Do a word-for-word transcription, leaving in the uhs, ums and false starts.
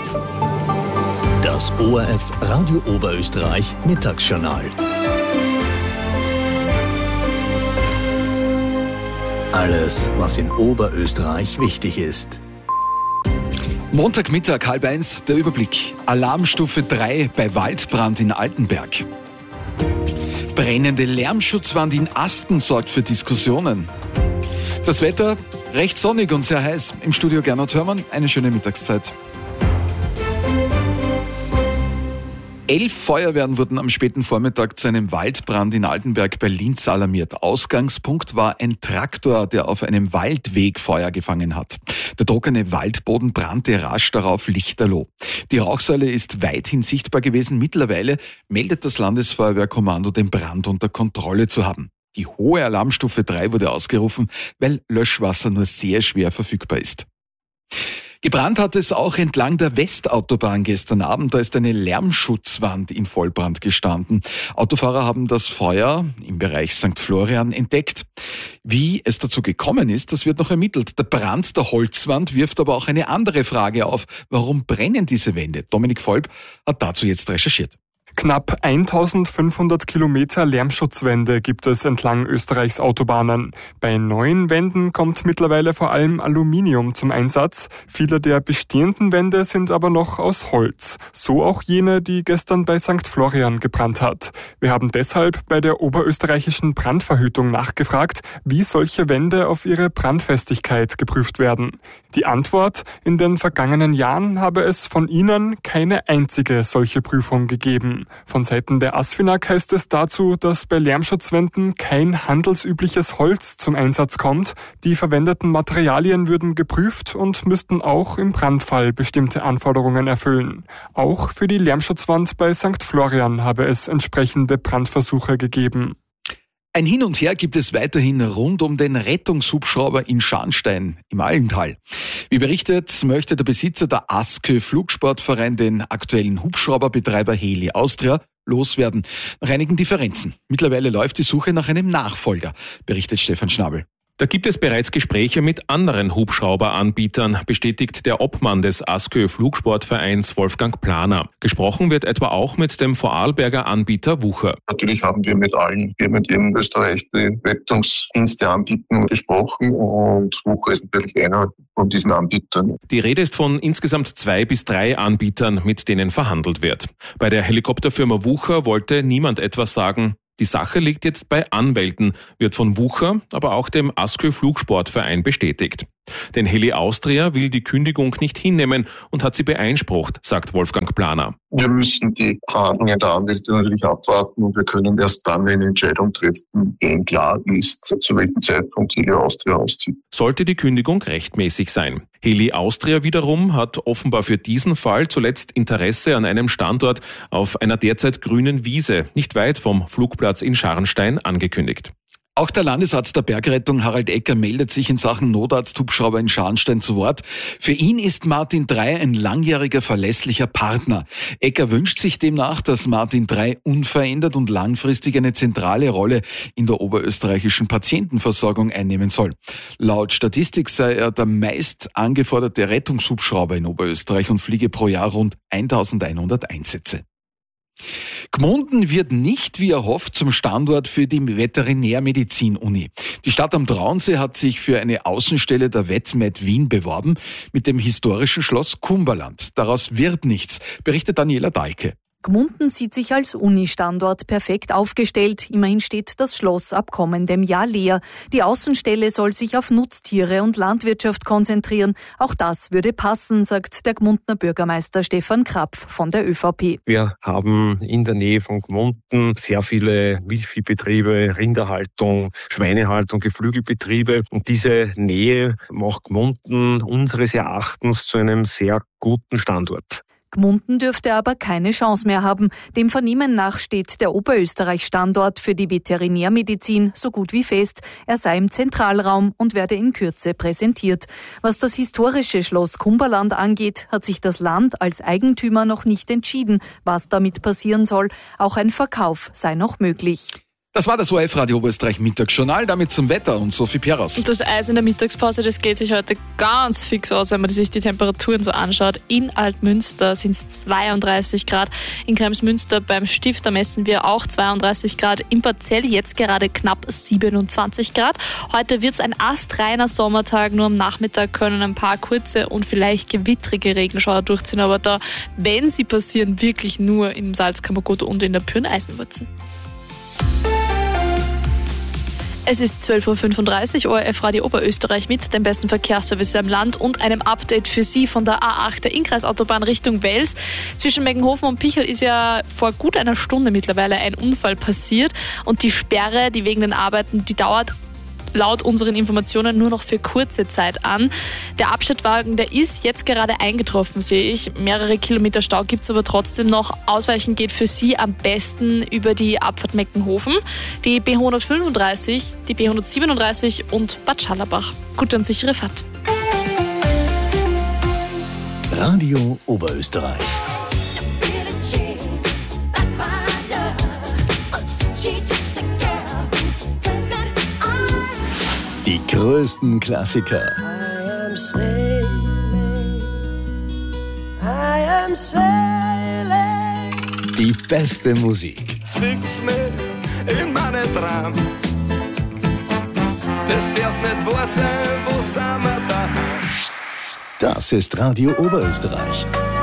Das O R F Radio Oberösterreich Mittagsjournal. Alles, was in Oberösterreich wichtig ist. Montagmittag, halb eins, der Überblick. Alarmstufe drei bei Waldbrand in Altenberg. Brennende Lärmschutzwand in Asten sorgt für Diskussionen. Das Wetter recht sonnig und sehr heiß. Im Studio Gernot Hörmann, eine schöne Mittagszeit. Elf Feuerwehren wurden am späten Vormittag zu einem Waldbrand in Altenberg bei Linz alarmiert. Ausgangspunkt war ein Traktor, der auf einem Waldweg Feuer gefangen hat. Der trockene Waldboden brannte rasch darauf lichterloh. Die Rauchsäule ist weithin sichtbar gewesen. Mittlerweile meldet das Landesfeuerwehrkommando den Brand unter Kontrolle zu haben. Die hohe Alarmstufe drei wurde ausgerufen, weil Löschwasser nur sehr schwer verfügbar ist. Gebrannt hat es auch entlang der Westautobahn gestern Abend. Da ist eine Lärmschutzwand in Vollbrand gestanden. Autofahrer haben das Feuer im Bereich Sankt Florian entdeckt. Wie es dazu gekommen ist, das wird noch ermittelt. Der Brand der Holzwand wirft aber auch eine andere Frage auf. Warum brennen diese Wände? Dominik Volb hat dazu jetzt recherchiert. Knapp eintausendfünfhundert Kilometer Lärmschutzwände gibt es entlang Österreichs Autobahnen. Bei neuen Wänden kommt mittlerweile vor allem Aluminium zum Einsatz. Viele der bestehenden Wände sind aber noch aus Holz. So auch jene, die gestern bei Sankt Florian gebrannt hat. Wir haben deshalb bei der oberösterreichischen Brandverhütung nachgefragt, wie solche Wände auf ihre Brandfestigkeit geprüft werden. Die Antwort: In den vergangenen Jahren habe es von ihnen keine einzige solche Prüfung gegeben. Von Seiten der ASFINAG heißt es dazu, dass bei Lärmschutzwänden kein handelsübliches Holz zum Einsatz kommt. Die verwendeten Materialien würden geprüft und müssten auch im Brandfall bestimmte Anforderungen erfüllen. Auch für die Lärmschutzwand bei Sankt Florian habe es entsprechende Brandversuche gegeben. Ein Hin und Her gibt es weiterhin rund um den Rettungshubschrauber in Scharnstein im Allental. Wie berichtet, möchte der Besitzer der ASKÖ Flugsportverein den aktuellen Hubschrauberbetreiber Heli Austria loswerden, nach einigen Differenzen. Mittlerweile läuft die Suche nach einem Nachfolger, berichtet Stefan Schnabel. Da gibt es bereits Gespräche mit anderen Hubschrauberanbietern, bestätigt der Obmann des ASKÖ Flugsportvereins Wolfgang Planer. Gesprochen wird etwa auch mit dem Vorarlberger Anbieter Wucher. Natürlich haben wir mit allen Firmen, die in Österreich die Rettungsdienste anbieten, gesprochen und Wucher ist natürlich einer von diesen Anbietern. Die Rede ist von insgesamt zwei bis drei Anbietern, mit denen verhandelt wird. Bei der Helikopterfirma Wucher wollte niemand etwas sagen. Die Sache liegt jetzt bei Anwälten, wird von Wucher, aber auch dem ASKÖ Flugsportverein bestätigt. Denn Heli Austria will die Kündigung nicht hinnehmen und hat sie beeinsprucht, sagt Wolfgang Planer. Wir müssen die Verhandlungen der Anwälte natürlich abwarten und wir können erst dann eine Entscheidung treffen, wenn klar ist, zu welchem Zeitpunkt Heli Austria auszieht. Sollte die Kündigung rechtmäßig sein. Heli Austria wiederum hat offenbar für diesen Fall zuletzt Interesse an einem Standort auf einer derzeit grünen Wiese, nicht weit vom Flugplatz in Scharnstein, angekündigt. Auch der Landesarzt der Bergrettung Harald Ecker meldet sich in Sachen Notarzthubschrauber in Scharnstein zu Wort. Für ihn ist Martin drei ein langjähriger, verlässlicher Partner. Ecker wünscht sich demnach, dass Martin drei unverändert und langfristig eine zentrale Rolle in der oberösterreichischen Patientenversorgung einnehmen soll. Laut Statistik sei er der meist angeforderte Rettungshubschrauber in Oberösterreich und fliege pro Jahr rund eintausendeinhundert Einsätze. Gmunden wird nicht, wie erhofft, zum Standort für die Veterinärmedizin-Uni. Die Stadt am Traunsee hat sich für eine Außenstelle der VetMed Wien beworben mit dem historischen Schloss Kumberland. Daraus wird nichts, berichtet Daniela Dahlke. Gmunden sieht sich als Uni-Standort perfekt aufgestellt. Immerhin steht das Schloss ab kommendem Jahr leer. Die Außenstelle soll sich auf Nutztiere und Landwirtschaft konzentrieren. Auch das würde passen, sagt der Gmundner Bürgermeister Stefan Krapf von der ÖVP. Wir haben in der Nähe von Gmunden sehr viele Wildviehbetriebe, Rinderhaltung, Schweinehaltung, Geflügelbetriebe. Und diese Nähe macht Gmunden unseres Erachtens zu einem sehr guten Standort. Gmunden dürfte aber keine Chance mehr haben. Dem Vernehmen nach steht der Oberösterreich-Standort für die Veterinärmedizin so gut wie fest. Er sei im Zentralraum und werde in Kürze präsentiert. Was das historische Schloss Kumberland angeht, hat sich das Land als Eigentümer noch nicht entschieden, was damit passieren soll. Auch ein Verkauf sei noch möglich. Das war das O R F-Radio Oberösterreich Mittagsjournal, damit zum Wetter und Sophie Peros. Und das Eis in der Mittagspause, das geht sich heute ganz fix aus, wenn man sich die Temperaturen so anschaut. In Altmünster sind es zweiunddreißig Grad, in Kremsmünster beim Stifter messen wir auch zweiunddreißig Grad, in Parzell jetzt gerade knapp siebenundzwanzig Grad. Heute wird es ein astreiner Sommertag, nur am Nachmittag können ein paar kurze und vielleicht gewittrige Regenschauer durchziehen, aber da, wenn sie passieren, wirklich nur im Salzkammergut und in der Pürn-Eisenwurzen. Es ist zwölf Uhr fünfunddreißig, O R F-Radio Oberösterreich mit dem besten Verkehrsservice im Land und einem Update für Sie von der A acht, der Innkreisautobahn Richtung Wels. Zwischen Meggenhofen und Pichel ist ja vor gut einer Stunde mittlerweile ein Unfall passiert und die Sperre, die wegen den Arbeiten, die dauert laut unseren Informationen nur noch für kurze Zeit an. Der Abschnittwagen, der ist jetzt gerade eingetroffen, sehe ich. Mehrere Kilometer Stau gibt es aber trotzdem noch. Ausweichen geht für Sie am besten über die Abfahrt Meckenhofen, die B hundertfünfunddreißig, die B hundertsiebenunddreißig und Bad Schallerbach. Gute und sichere Fahrt. Radio Oberösterreich. Die größten Klassiker. I am sailing, I am sailing. Die beste Musik. Zwickt's mir in meine Traum. Das darf nicht wahr sein, wo sind wir da? Das ist Radio Oberösterreich.